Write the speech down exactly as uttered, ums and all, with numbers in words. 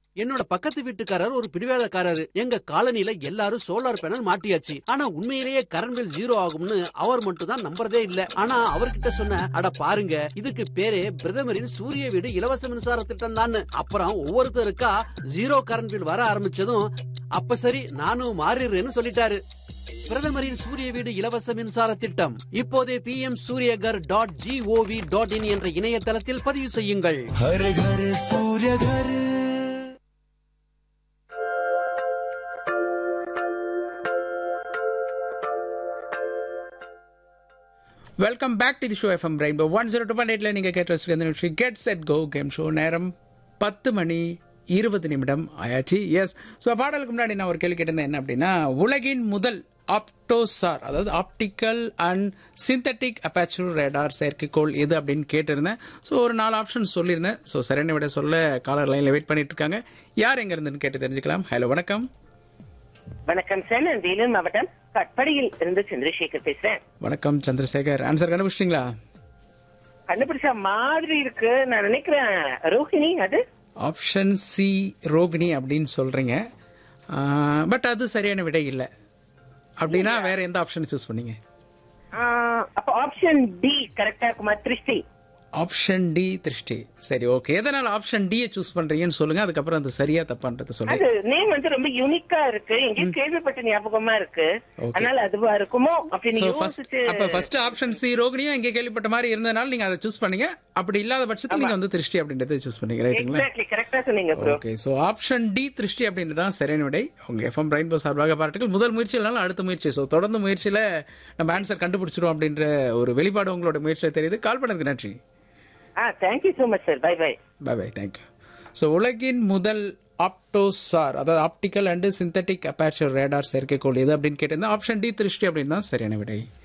என்னோட பக்கத்து வீட்டுக்காரர் ஒரு பிடிவாதக்காரரு. எங்க காலனில எல்லாரும் சோலார் பேனல் மாட்டியாச்சு. ஆனா உண்மையிலேயே கரண்ட் பில் ஜீரோ ஆகும்னு அவர் மட்டும் தான் நம்புறதே இல்ல. ஆனா அவர்கிட்ட சொன்ன, அட பாருங்க, இதுக்கு பேரே பிரதமரின் சூரிய வீடு இலவச மின்சார திட்டம் தான். அப்புறம் ஒவ்வொருத்தருக்கா ஜீரோ கரண்ட் பில் வர ஆரம்பிச்சதும், அப்ப சரி நானும் மாறிடுறேன்னு சொல்லிட்டாரு. பிரதமரின் சூரிய வீடு இலவச மின்சார திட்டம் இப்போதே B M Surya Ghar dot gov dot in என்ற இணையதளத்தில் பதிவு செய்யுங்கள். हर घर सूर्य घर. Welcome back to the show FM rainbow one zero two point எயிட்ல நீங்க கேட்டு வச்சிருக்க get set go game show. நேரம் பத்து மணி இருபது நிமிடம் ஆயாச்சு. எஸ், ஸோ பாடலுக்கு முன்னாடி நான் ஒரு கேள்வி கேட்டிருந்தேன். என்ன அப்படின்னா, உலகின் முதல் ஆப்டோசார், அதாவது optical and synthetic aperture radar செயற்கைக்கோள் எது அப்படின்னு கேட்டிருந்தேன். ஸோ ஒரு நாலு ஆப்ஷன் சொல்லியிருந்தேன். ஸோ சரியான விட சொல்ல காலர் லைன்ல வெயிட் பண்ணிட்டு இருக்காங்க. யார் எங்க இருந்துன்னு கேட்டு தெரிஞ்சுக்கலாம். ஹலோ, வணக்கம். வணக்கம் சார், நான் வேலூர் மாவட்டம் கட்படியில் இருந்து சந்திரசேகர் பேசுறேன். வணக்கம் சந்திரசேகர். ஆன்சர் கண்டுபிடிச்சிட்டீங்களா? கண்டுபிடிச்ச மாதிரி இருக்கு, நான் நினைக்கிறேன் ரோஹிணி. அது ஆப்ஷன் சி ரோகிணி அப்படின்னு சொல்றீங்க. பட் அது சரியான விடை இல்லை. அப்படின்னா வேற எந்த ஆப்ஷன் சூஸ் பண்ணீங்க? அப்ப ஆப்ஷன் டி கரெக்டா இருக்குமா? திருஷ்டி. ஆப்ஷன் டி திருஷ்டி. சரி, ஓகே. எதனால ஆப்ஷன் டி சூஸ் பண்றீங்கன்னு சொல்லுங்க, அதுக்கப்புறம் அது சரியா தப்பான்றது சொல்லுங்க. அது நேம் வந்து ரொம்ப யூனிக்கா இருக்கு, எங்கேயும் கேள்விப்பட்ட ஞாபகமா இருக்கு, அதனால அதுவா இருக்குமோ அப்படின்னு யோசிச்சு. அப்ப ஃபர்ஸ்ட் ஆப்ஷன் சி ரோகிணியா இங்க கேள்விப்பட்ட மாதிரி இருந்தனால நீங்க அதை சூஸ் பண்ணீங்க. அப்படி இல்லாத பட்சத்தில் நீங்க வந்து திருஷ்டி அப்படின்றத சூஸ் பண்ணீங்க, ரைட்டுங்களா? எக்ஸாக்ட்லி, கரெக்டா சொன்னீங்க bro. Okay, so option D திருஷ்டி அப்படின்றது தான் சரியான விடை. உங்க எஃப்எம் ரெயின்போ சார்பாக பாராட்டுகள். முதல் முயற்சி இல்லைனாலும் அடுத்த முயற்சி. சோ தொடர்ந்து முயற்சியில நம்ம ஆன்சர் கண்டுபிடிச்சிரும் அப்படின்ற ஒரு வெளிப்பாடு உங்களோட முயற்சியில தெரியுது. கால் பண்ணதுக்கு நன்றி. ஆ, thank you so much sir. Bye bye. Bye bye, thank you. So உலகின் முதல் ஆப்டோசார், அதாவது optical and synthetic aperture radar செயற்கைக்கோள் எது அப்படின்னு கேட்டிருந்தா ஆப்ஷன் டி திருஷ்டி அப்படின்னு தான் சரியான விடை.